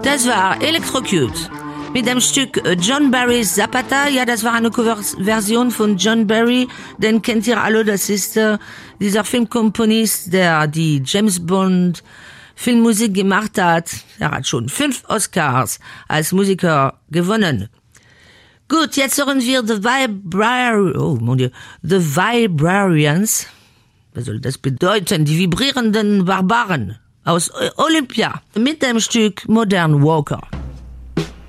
Das war Electrocute. Mit dem Stück John Barry's Zapata. Ja, das war eine Coverversion von John Barry. Den kennt ihr alle. Das ist dieser Filmkomponist, der die James Bond Filmmusik gemacht hat. Er hat schon 5 Oscars als Musiker gewonnen. Gut, jetzt hören wir The Vibrarians. Was soll das bedeuten? Die vibrierenden Barbaren aus Olympia mit dem Stück Modern Walker.